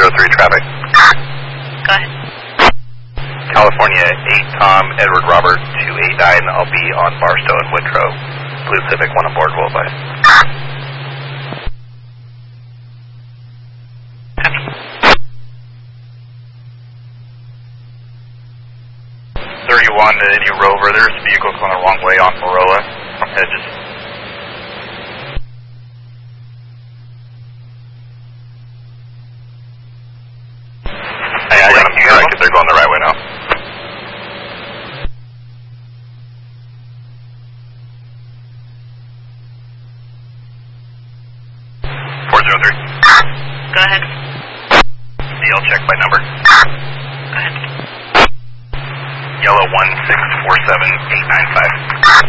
403 traffic. Go ahead. California 8 Tom, Edward Robert 289. I'll be on Barstow and Woodrow. Blue Civic 1 aboard, will advise. 31 to Indy Rover, there's a vehicle going the wrong way on Moroa from Hedges. Hey, I got them correct if they're going the right way now. Go ahead. DL check by number. Go ahead. Yellow 1647895.